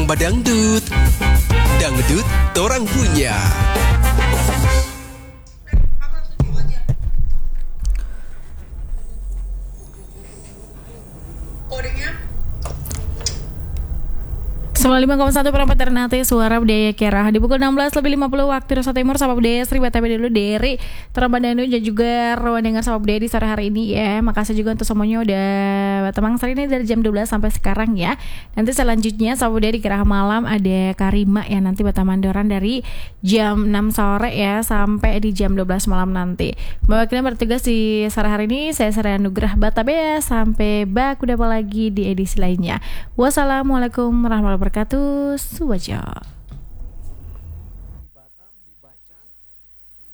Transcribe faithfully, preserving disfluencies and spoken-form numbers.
Torang badangdut, dangdut torang punya. sembilan puluh lima koma satu perempat Ternate Suara Budaya Kerah. Di pukul enam belas lebih lima puluh waktu Indonesia Timur. Sapa Budaya Sri Batabe dulu dari Terambadanu dan juga ruang dengar Sapa Budaya di sore hari ini ya. Makasih juga untuk semuanya udah Batamang Sari ini dari jam dua belas sampai sekarang ya. Nanti selanjutnya Sapa Budaya di Kerah Malam ada Karima ya, nanti Batamandoran dari jam enam sore ya sampai di jam dua belas malam nanti. Mewakili bertugas di sore hari ini saya Sri Anugrah Batabe. Sampai baku dapat lagi di edisi lainnya. Wassalamualaikum warahmatullahi wabarakatuh. Suwaja.